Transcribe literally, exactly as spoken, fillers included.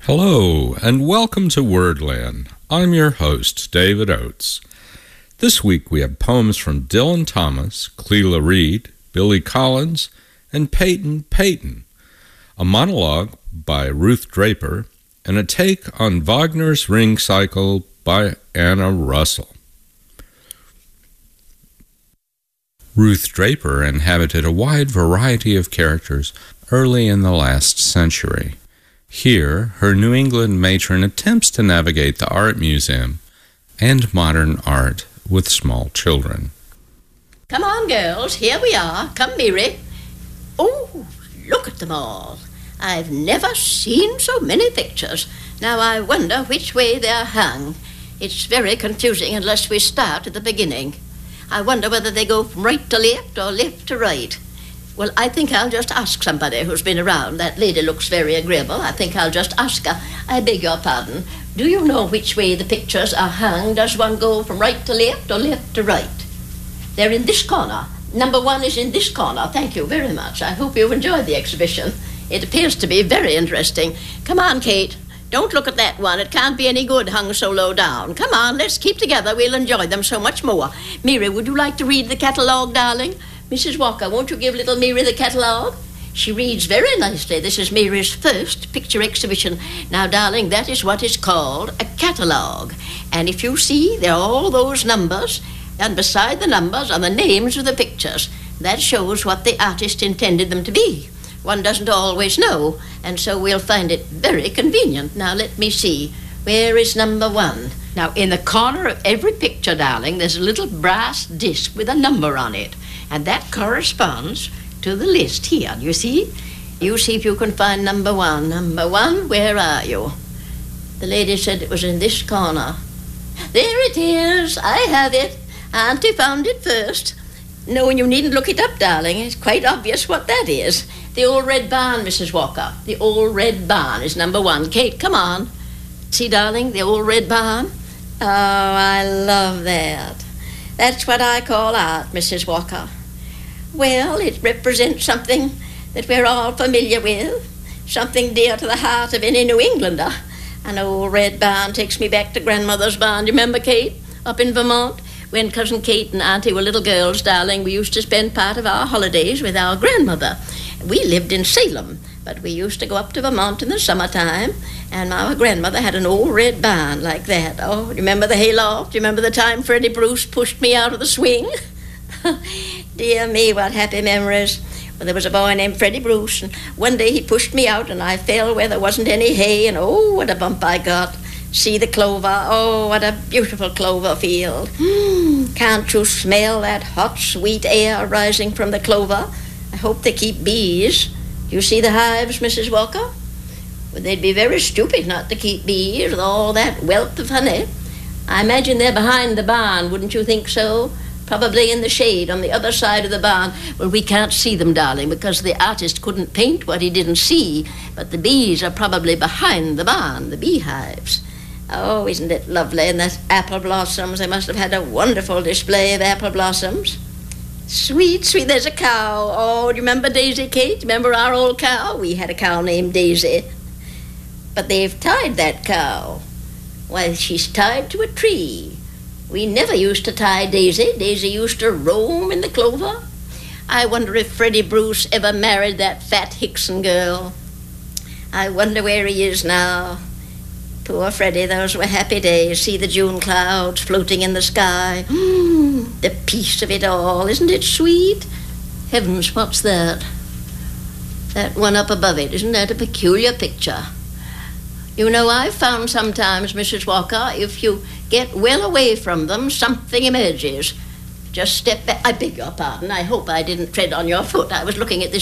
Hello, and welcome to Wordland. I'm your host, David Oates. This week we have poems from Dylan Thomas, Cleela Reed, Billy Collins, and Peyton Peyton, a monologue by Ruth Draper, and a take on Wagner's Ring Cycle by Anna Russell. Ruth Draper inhabited a wide variety of characters early in the last century. Here, her New England matron attempts to navigate the art museum and modern art with small children. Come on, girls, here we are. Come, Mary. Oh, look at them all. I've never seen so many pictures. Now I wonder which way they're hung. It's very confusing unless we start at the beginning. I wonder whether they go from right to left or left to right. Well, I think I'll just ask somebody who's been around. That lady looks very agreeable. I think I'll just ask her. I beg your pardon. Do you know which way the pictures are hung? Does one go from right to left or left to right? They're in this corner. Number one is in this corner. Thank you very much. I hope you've enjoyed the exhibition. It appears to be very interesting. Come on, Kate. Don't look at that one. It can't be any good hung so low down. Come on, let's keep together. We'll enjoy them so much more. Mary, would you like to read the catalogue, darling? Missus Walker, won't you give little Mary the catalogue? She reads very nicely. This is Mary's first picture exhibition. Now, darling, that is what is called a catalogue. And if you see, there are all those numbers, and beside the numbers are the names of the pictures. That shows what the artist intended them to be. One doesn't always know, and so we'll find it very convenient. Now, let me see. Where is number one? Now, in the corner of every picture, darling, there's a little brass disc with a number on it. And that corresponds to the list here, you see? You see if you can find number one. Number one, where are you? The lady said it was in this corner. There it is. I have it. Auntie found it first. No, you needn't look it up, darling. It's quite obvious what that is. The old red barn, Missus Walker. The old red barn is number one. Kate, come on. See, darling, the old red barn? Oh, I love that. That's what I call art, Missus Walker. Well, it represents something that we're all familiar with, something dear to the heart of any New Englander. An old red barn takes me back to Grandmother's barn. Do you remember, Kate, up in Vermont? When Cousin Kate and Auntie were little girls, darling, we used to spend part of our holidays with our grandmother. We lived in Salem, but we used to go up to Vermont in the summertime, and our grandmother had an old red barn like that. Oh, do you remember the hayloft? Do you remember the time Freddie Bruce pushed me out of the swing? Dear me, what happy memories. Well, there was a boy named Freddie Bruce, and one day he pushed me out, and I fell where there wasn't any hay, and oh, what a bump I got. See the clover. Oh, what a beautiful clover field. Mm, can't you smell that hot, sweet air rising from the clover? I hope they keep bees. You see the hives, Missus Walker? Well, they'd be very stupid not to keep bees with all that wealth of honey. I imagine they're behind the barn, wouldn't you think so? Probably in the shade on the other side of the barn. Well, we can't see them, darling, because the artist couldn't paint what he didn't see. But the bees are probably behind the barn, the beehives. Oh, isn't it lovely? And that apple blossoms. They must have had a wonderful display of apple blossoms. Sweet, sweet. There's a cow. Oh, do you remember Daisy, Kate? Remember our old cow? We had a cow named Daisy. But they've tied that cow. Why, she's tied to a tree. We never used to tie Daisy. Daisy used to roam in the clover. I wonder if Freddie Bruce ever married that fat Hickson girl. I wonder where he is now. Poor Freddie, those were happy days. See the June clouds floating in the sky. Mm, the peace of it all. Isn't it sweet? Heavens, what's that? That one up above it. Isn't that a peculiar picture? You know, I've found sometimes, Missus Walker, if you get well away from them, something emerges. Just step back. I beg your pardon. I hope I didn't tread on your foot. I was looking at this